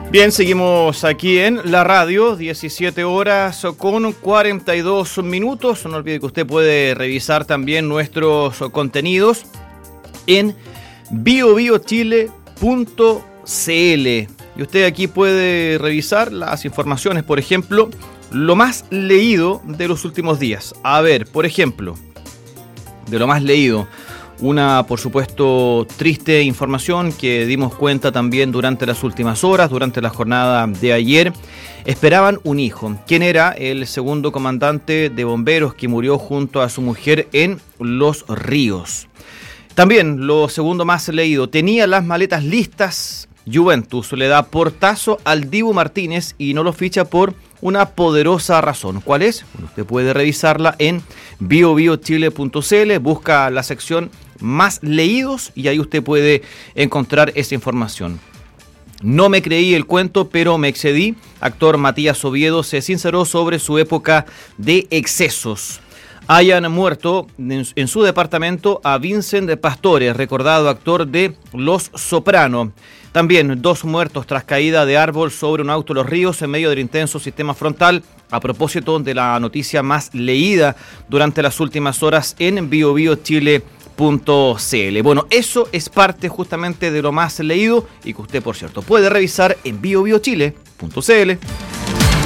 Bien, seguimos aquí en la radio, 17 horas con 42 minutos. No olvide que usted puede revisar también nuestros contenidos en biobiochile.cl. Y usted aquí puede revisar las informaciones, por ejemplo, lo más leído de los últimos días. A ver, por ejemplo, de lo más leído, una, por supuesto, triste información que dimos cuenta también durante las últimas horas, durante la jornada de ayer. Esperaban un hijo. ¿Quién era? El segundo comandante de bomberos que murió junto a su mujer en Los Ríos. También, lo segundo más leído, tenía las maletas listas. Juventus le da portazo al Dibu Martínez y no lo ficha por una poderosa razón. ¿Cuál es? Bueno, usted puede revisarla en biobiochile.cl, busca la sección más leídos y ahí usted puede encontrar esa información. No me creí el cuento, pero me excedí. Actor Matías Oviedo se sinceró sobre su época de excesos. Hayan muerto en su departamento a Vincent Pastore, recordado actor de Los Soprano. También 2 muertos tras caída de árbol sobre un auto en Los Ríos en medio del intenso sistema frontal. A propósito de la noticia más leída durante las últimas horas en biobiochile.cl. Bueno, eso es parte justamente de lo más leído y que usted, por cierto, puede revisar en biobiochile.cl.